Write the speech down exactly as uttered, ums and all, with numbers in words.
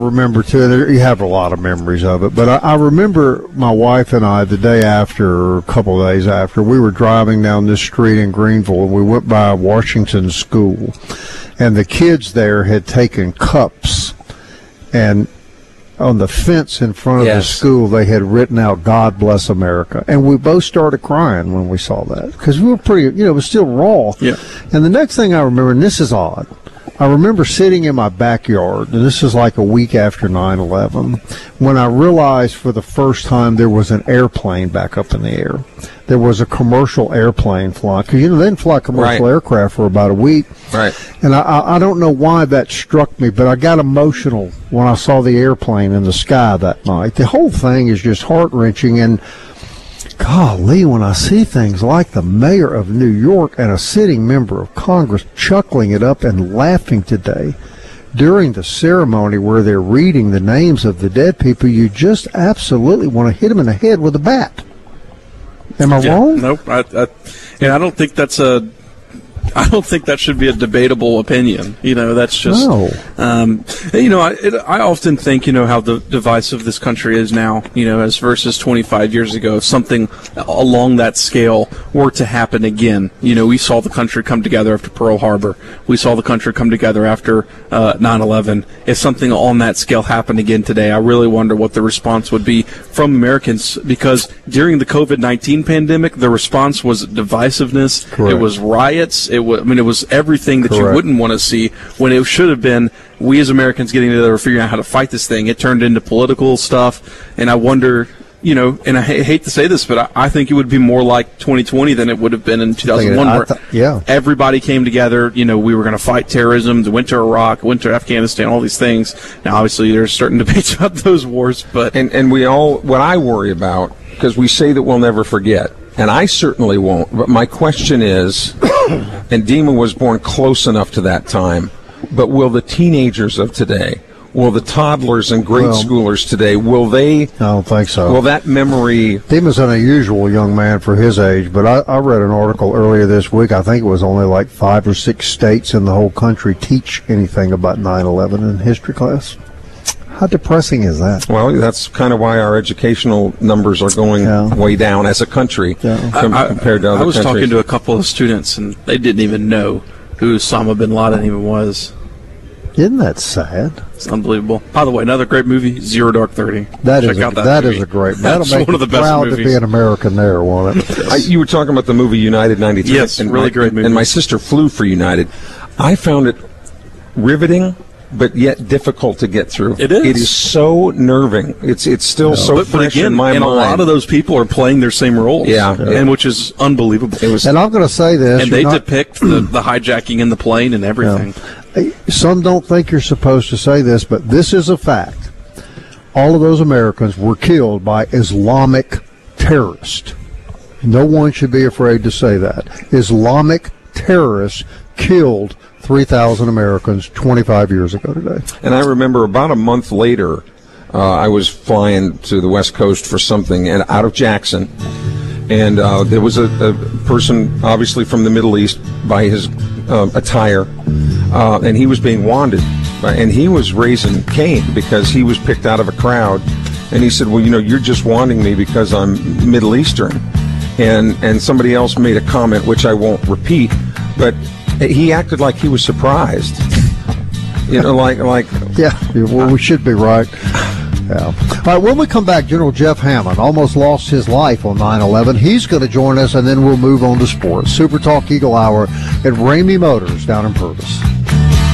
remember too, there, you have a lot of memories of it, but I, I remember my wife and I the day after, or a couple of days after, we were driving down this street in Greenville, and we went by Washington School, and the kids there had taken cups, and on the fence in front of yes. the school they had written out "God Bless America," and we both started crying when we saw that, because we were pretty, you know, it was still raw. Yeah. And the next thing I remember, and this is odd, I remember sitting in my backyard, and this is like a week after nine eleven, when I realized for the first time there was an airplane back up in the air. There was a commercial airplane flying, because, you know, they didn't fly commercial right. aircraft for about a week. Right. And I, I, I don't know why that struck me, but I got emotional when I saw the airplane in the sky that night. The whole thing is just heart-wrenching, and golly, when I see things like the mayor of New York and a sitting member of Congress chuckling it up and laughing today during the ceremony where they're reading the names of the dead people, you just absolutely want to hit them in the head with a bat. Am I yeah, wrong? Nope. I, I, and I don't think that's a. I don't think that should be a debatable opinion. You know, that's just. No. Um, you know, I, it, I often think, you know, how the divisive this country is now, you know, as versus twenty-five years ago. If something along that scale were to happen again, you know, we saw the country come together after Pearl Harbor. We saw the country come together after uh, nine eleven. If something on that scale happened again today, I really wonder what the response would be from Americans, because during the COVID nineteen pandemic, the response was divisiveness. Correct. It was riots. It was, I mean, it was everything that Correct. you wouldn't want to see, when it should have been we as Americans getting together, figuring out how to fight this thing. It turned into political stuff, and I wonder, you know, and I ha- hate to say this, but I, I think it would be more like twenty twenty than it would have been in two thousand one, where th- yeah. everybody came together. You know, we were going to fight terrorism, went to Iraq, went to Afghanistan, all these things. Now, obviously, there's certain debates about those wars, but and and we all, what I worry about, because we say that we'll never forget, and I certainly won't, but my question is, and Dima was born close enough to that time, but will the teenagers of today, will the toddlers and grade well, schoolers today, will they? I don't think so. Will that memory? Dima's an unusual young man for his age, but I, I read an article earlier this week. I think it was only like five or six states in the whole country teach anything about nine eleven in history class. How depressing is that? Well, that's kind of why our educational numbers are going yeah. way down as a country yeah. com- I, compared to other I was countries. talking to a couple of students, and they didn't even know who Osama bin Laden even was. Isn't that sad? It's unbelievable. By the way, another great movie, Zero Dark Thirty. That Check is a, out that, that movie. is a great. That'll That's make one of you the best proud movies. to be an American there, won't it? I, you were talking about the movie United ninety-three. Yes, and really my, great movie. And my sister flew for United. I found it riveting, but yet difficult to get through. It is. It is so nerving. It's it's still No. so But, but fresh again, in my and mind. a lot of those people are playing their same roles. Yeah. and which is unbelievable. It was, And I'm going to say this. and you're they not- depict the, the hijacking in the plane and everything. Some don't think you're supposed to say this, but this is a fact. All of those Americans were killed by Islamic terrorists. No one should be afraid to say that. Islamic terrorists killed three thousand Americans twenty-five years ago today. And I remember about a month later, uh, I was flying to the West Coast for something, and out of Jackson, and uh, there was a, a person, obviously from the Middle East, by his uh, attire, uh, and he was being wanted, and he was raising Cain because he was picked out of a crowd, and he said, "Well, you know, you're just wanting me because I'm Middle Eastern," and and somebody else made a comment which I won't repeat, but he acted like he was surprised. You know, like like Yeah, well, we should be right. Yeah. All right, when we come back, General Jeff Hammond almost lost his life on nine eleven. He's going to join us, and then we'll move on to sports. Super Talk Eagle Hour at Ramey Motors down in Purvis.